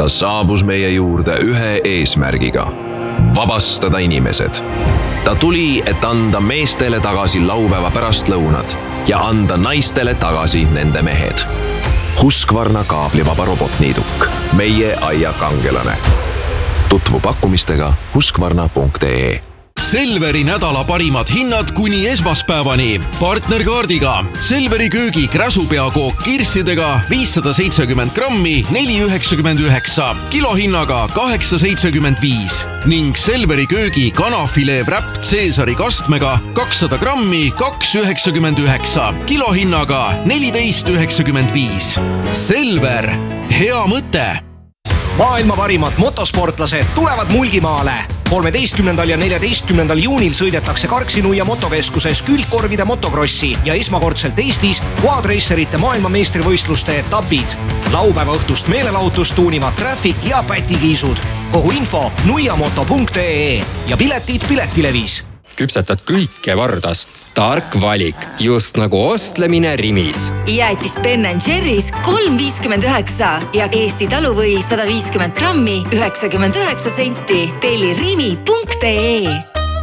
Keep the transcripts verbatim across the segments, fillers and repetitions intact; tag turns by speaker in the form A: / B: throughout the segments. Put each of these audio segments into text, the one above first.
A: Ta saabus meie juurde ühe eesmärgiga. Vabastada inimesed. Ta tuli, et anda meestele tagasi laupäeva pärastlõunad ja anda naistele tagasi nende mehed. Husqvarna kaablivaba robotniiduk. Meie aia kangelane. Tutvu pakkumistega husqvarna punkt ee.
B: Selveri nädala parimad hinnad kuni esmaspäevani. Partnerkaardiga Selveri köögi kräsupeakook kirssidega viissada seitsekümmend grammi neli üheksakümmend üheksa, kilohinnaga kaheksa seitsekümmend viis ning Selveri köögi kanafilee wrap Caesari kastmega kakssada grammi kaks üheksakümmend üheksa, kilohinnaga neliteist üheksakümmend viis. Selver, hea mõte!
C: Maailma parimad motosportlased tulevad Mulgimaale. kolmeteistkümnendal ja neljateistkümnendal juunil sõidetakse Karksinuia motokeskuses külgkorvide motokrossi ja esmakordselt Eestis quadracerite maailmameistrivõistluste etapid. Laupäeva õhtust meelelahutust tuunivad Traffic ja Pätikiisud. Kogu info nuiamoto punkt ee ja piletid Piletilevis.
D: Küpsetad kõike vardas. Tark valik, just nagu ostlemine Rimis.
E: Jäätis Ben and Jerry's kolm viiskümmend üheksa ja Eesti taluvõi sada viiskümmend grammi üheksakümmend üheksa senti. Telli rimi punkt ee.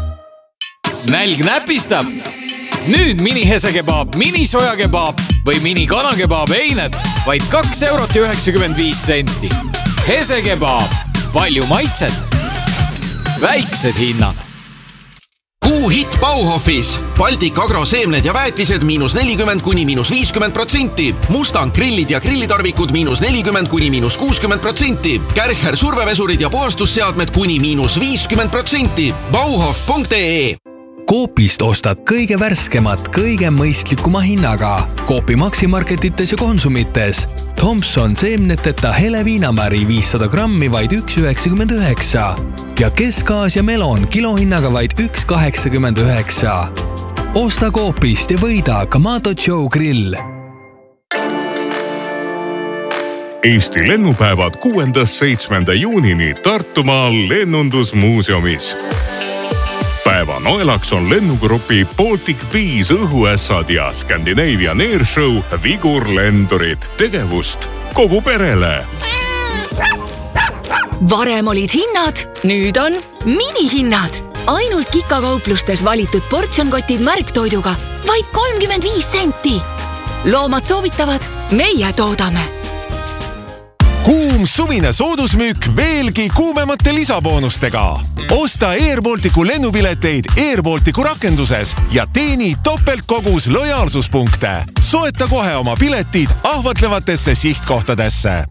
F: Nälg näpistab. Nüüd mini hesekebaab, mini sojakebaab või mini kanakebaab eined vaid kaks eurot ja üheksakümmend viis senti. Hesekebaab, palju maitset, väiksed hinnad.
B: Kuu hit Bauhofis. Baltic Agro seemned ja väetised miinus nelikümmend kuni miinus viiskümmend protsenti. Mustang grillid ja grillitarvikud miinus nelikümmend kuni miinus kuuskümmend protsenti. Kärcher survevesurid ja puhastusseadmed kuni miinus viiskümmend protsenti. Bauhof punkt ee.
G: Coopist ostad kõige värskemat, kõige mõistlikuma hinnaga. Coopi maksimarketites ja konsumites. Thompson seemneteta hele viinamari viissada grammi vaid üks üheksakümmend üheksa ja Kesk-Aasia melon kilohinnaga vaid üks kaheksakümmend üheksa. Osta Coopist ja võida Kamado Joe grill.
H: Eesti lennupäevad kuuendast seitsmenda juunini Tartumaal lennundusmuuseumis. Päeva noelaks on lennugrupi Baltic Bees õhuässad ja Scandinavian Airshow vigurlendurid. Tegevust kogu perele.
E: Varem olid hinnad, nüüd on minihinnad. Ainult Kika-kauplustes valitud portsionkotid märktoiduga vaid kolmkümmend viis senti. Loomad soovitavad, meie toodame.
I: Kuum suvine soodusmüük veelgi kuumemate lisaboonustega. Osta Air Balticu lennupileteid Air Balticu rakenduses ja teeni topeltkogus lojaalsuspunkte. Soeta kohe oma piletid ahvatlevatesse sihtkohtadesse.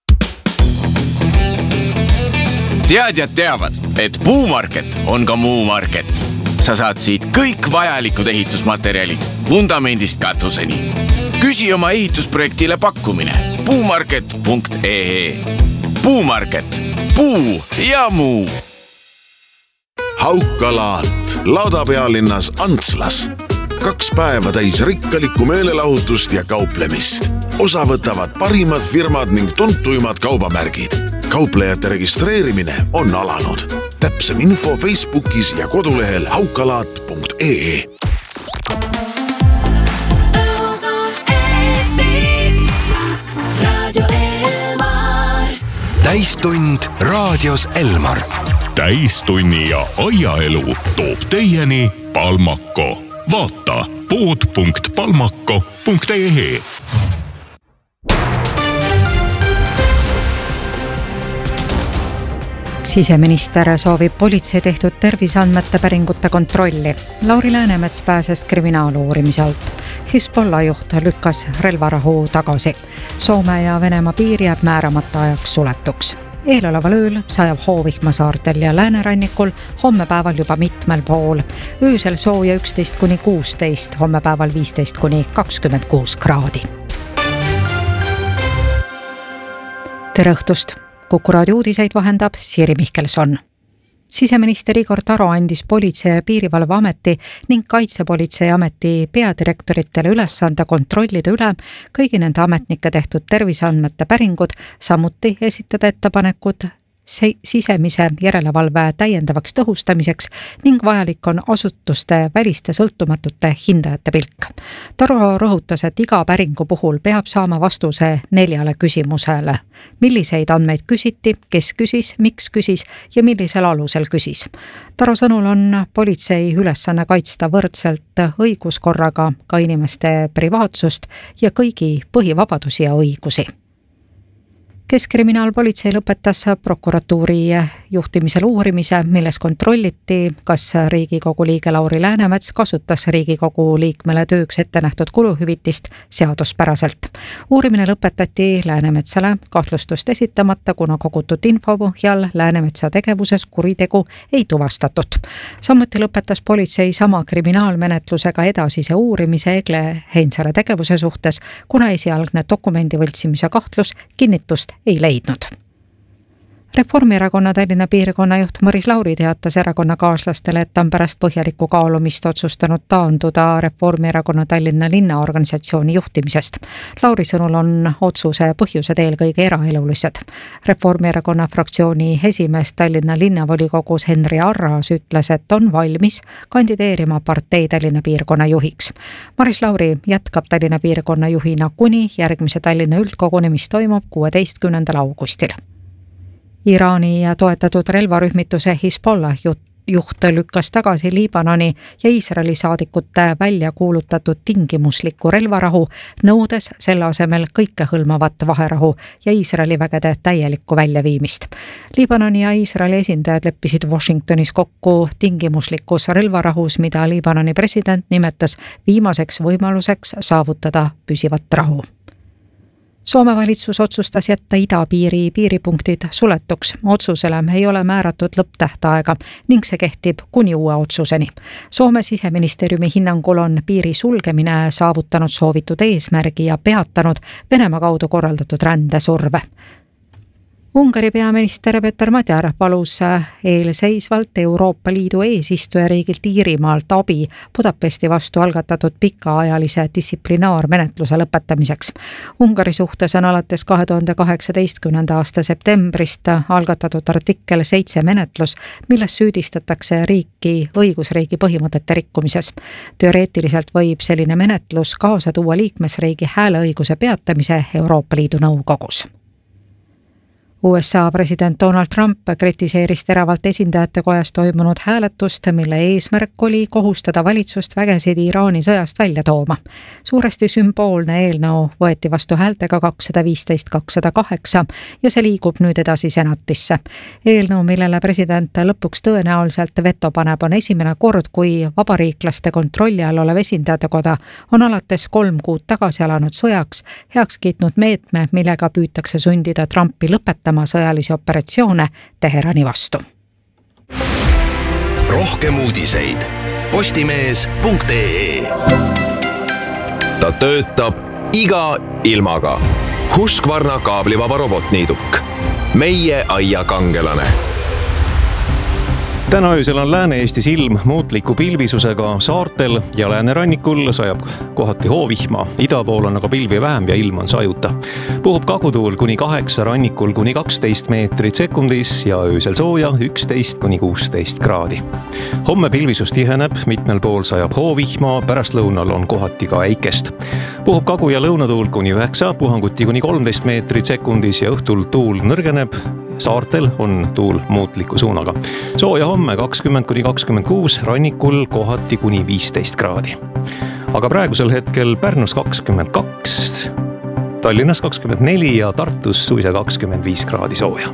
J: Teadjad teavad, et Puumarket on ka Muumarket. Sa saad siit kõik vajalikud ehitusmaterjalid vundamendist katuseni. Küsi oma ehitusprojektile pakkumine puumarket punkt ee. Puumarket. Puu ja muu.
K: Haukalaat laudapealinnas Antslas. Kaks päeva täis rikkalikku meelelahutust ja kauplemist. Osa võtavad parimad firmad ning tuntuimad kaubamärgid. Kauplejate registreerimine on alanud. Täpsem info Facebookis ja kodulehel haukalaat punkt ee.
G: Täistund raadios Elmar.
H: Täistunni ja aiaelu toob teieni Palmako. Vaata pood punkt palmako punkt ee.
L: Siseminister soovib politsei tehtud terviseandmete päringute kontrolli. Lauri Läänemets pääses kriminaaluurimise alt. Hezbollah juht lükkas relvarahu tagasi. Soome ja Venemaa piir jääb määramata ajaks suletuks. Eeloleval ööl sajab hoovihma saartel ja läänerannikul, hommepäeval juba mitmel pool. Öösel sooja üksteist kuni kuusteist, hommepäeval viisteist kuni kakskümmend kuus kraadi. Tere õhtust! Kuku raadio uudiseid vahendab Siiri Mihkelson. Siseminister Igor Taro andis Politsei- ja Piirivalveameti ning Kaitsepolitseiameti peadirektoritele ülesande kontrollida üle kõigi nende ametnike tehtud terviseandmete päringud, samuti esitada ettepanekud sisemise järelevalve täiendavaks tõhustamiseks ning vajalik on asutuste väliste sõltumatute hindajate pilk. Taro rõhutas, et iga päringu puhul peab saama vastuse neljale küsimusele. Milliseid andmeid küsiti, kes küsis, miks küsis ja millisel alusel küsis. Taro sõnul on politsei ülesanne kaitsta võrdselt õiguskorraga ka inimeste privaatsust ja kõigi põhivabadusi ja õigusi. Keskkriminaalpolitsei lõpetas prokuratuuri juhtimisel uurimise, milles kontrolliti, kas Riigikogu liige Lauri Läänemets kasutas Riigikogu liikmele tööks ette nähtud kuluhüvitist seaduspäraselt. Uurimine lõpetati Läänemetsale kahtlustust esitamata, kuna kogutud info põhjal Läänemetsa tegevuses kuritegu ei tuvastatud. Samuti lõpetas politsei sama kriminaalmenetlusega edasise uurimise Egle Heinzale tegevuse suhtes, kuna esialgne dokumendi võltsimise kahtlus kinnitust ei leidnud. Reformierakonna Tallinna piirkonna juht Maris Lauri teatas erakonnakaaslastele, et on pärast põhjalikku kaalumist otsustanud taanduda Reformierakonna Tallinna linnaorganisatsiooni juhtimisest. Lauri sõnul on otsuse põhjused eelkõige eraelulised. Reformierakonna fraktsiooni esimees Tallinna linnavolikogus Henri Arras ütles, et on valmis kandideerima partei Tallinna piirkonna juhiks. Maris Lauri jätkab Tallinna piirkonna juhina kuni järgmise Tallinna üldkoguni, mis toimub kuueteistkümnendal augustil. Iraani toetatud relvarühmituse Hezbollah juht lükkas tagasi Liibanoni ja Iisraeli saadikute välja kuulutatud tingimuslikku relvarahu, nõudes selle asemel kõikehõlmavat vaherahu ja Iisraeli vägede täielikku väljaviimist. Liibanoni ja Iisraeli esindajad leppisid Washingtonis kokku tingimuslikus relvarahus, mida Liibanoni president nimetas viimaseks võimaluseks saavutada püsivat rahu. Soome valitsus otsustas jätta idapiiri piiripunktid suletuks. Otsusele ei ole määratud lõpptähtaega ning see kehtib kuni uue otsuseni. Soome siseministeeriumi hinnangul on piiri sulgemine saavutanud soovitud eesmärgi ja peatanud Venemaa kaudu korraldatud rändesurve. Ungari peaminister Peter Madjar palus eelseisvalt Euroopa Liidu eesistujariigilt Iirimaalt abi Budapesti vastu algatatud pikaajalise distsiplinaarmenetluse lõpetamiseks. Ungari suhtes on alates kahe tuhande kaheksateistkümnenda aasta septembrist algatatud artikkel seitse menetlus, milles süüdistatakse riiki õigusriigi põhimõtete rikkumises. Teoreetiliselt võib selline menetlus kaasa tuua liikmesriigi hääleõiguse peatamise Euroopa Liidu nõukogus. U S A president Donald Trump kritiseeris teravalt esindajate kojas toimunud hääletust, mille eesmärk oli kohustada valitsust vägesid Iraani sõjast välja tooma. Suuresti sümboolne eelnõu võeti vastu häältega kakssada viisteist kakssada kaheksa ja see liigub nüüd edasi senatisse. Eelnõu, millele president lõpuks tõenäoliselt veto paneb, on esimene kord, kui vabariiklaste kontrolli all olev esindajate koda on alates kolm kuud tagasi alanud sõjaks heaks kiitnud meetme, millega püütakse sundida Trumpi lõpetama sõjalisi operatsioone Teherani vastu.
M: Rohkem uudiseid postimees punkt ee.
A: Ta töötab iga ilmaga. Husqvarna kaablivaba robotniiduk. Meie aia kangelane.
N: Täna öösel on Lääne-Eestis ilm muutliku pilvisusega, saartel ja läänerannikul sajab kohati hoovihma. Ida pool on aga pilvi vähem ja ilm on sajuta. Puhub kagutuul kuni kaheksa, rannikul kuni kaksteist meetrit sekundis ja öösel sooja üksteist kuni kuusteist kraadi. Homme pilvisus tiheneb, mitmel pool sajab hoovihma, pärastlõunal on kohati ka äikest. Puhub kagu- ja lõunatuul kuni üheksa, puhanguti kuni kolmteist meetrit sekundis ja õhtul tuul nõrgeneb. Saartel on tuul muutliku suunaga. Sooja homme kakskümmend kuni kakskümmend kuus, rannikul kohati kuni viisteist kraadi. Aga praegusel hetkel Pärnus kakskümmend kaks, Tallinnas kakskümmend neli ja Tartus suisa kakskümmend viis kraadi sooja.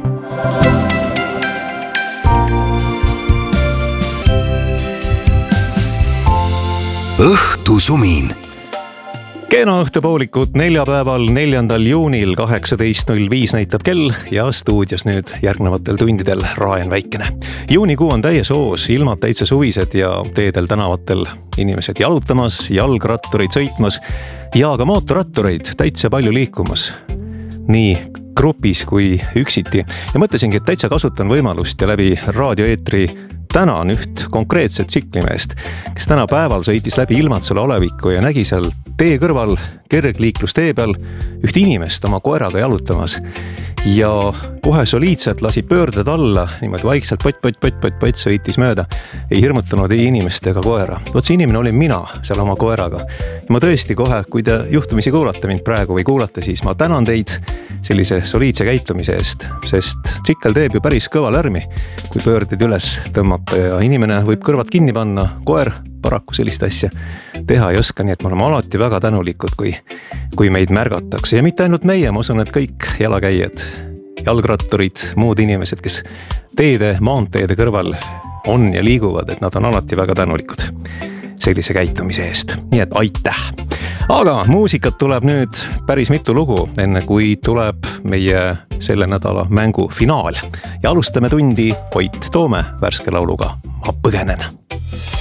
M: Õhtusumin.
N: Kena õhtupoolikut neljapäeval, neljandal juunil kaheksateist null viis näitab kell ja stuudios nüüd järgnevatel tundidel Raen Väikene. Juunikuu on täies hoos, ilmad täitsa suvised ja teedel tänavatel inimesed jalutamas, jalgratturid sõitmas ja ka mootorrattureid täitsa palju liikumas. Nii grupis kui üksiti. Ja mõtlesingi, et täitsa kasutan võimalust ja läbi raadioeetri tänan üht konkreetset tsiklimeest, kes täna päeval sõitis läbi Ilmatsala oleviku ja nägi seal tee kõrval kergliiklustee peal üht inimest oma koeraga jalutamas. ja kohe soliidselt lasi pöörded alla, niimoodi vaikselt pott, pott, pott, pott, pott sõitis mööda. Ei hirmutanud ei inimest ega koera. Vot see inimene olin mina seal oma koeraga. Ja ma tõesti kohe, kui te juhtumisi kuulate mind praegu või kuulate, siis ma tänan teid sellise soliidse käitumise eest, sest tsikkel teeb ju päris kõva lärmi, kui pöörded üles tõmmata ja inimene võib kõrvad kinni panna, koer paraku sellist asja teha ei oska, nii et me oleme alati väga tänulikud, kui, kui meid märgatakse ja mitte ainult meie, ma usun, et kõik jalakäijad, jalgratturid, muud inimesed, kes teede, maanteede kõrval on ja liiguvad, et nad on alati väga tänulikud sellise käitumise eest, nii et aitäh. Aga muusikat tuleb nüüd päris mitu lugu, enne kui tuleb meie selle nädala mängu finaal ja alustame tundi Ott Toome värske lauluga Ma põgenen.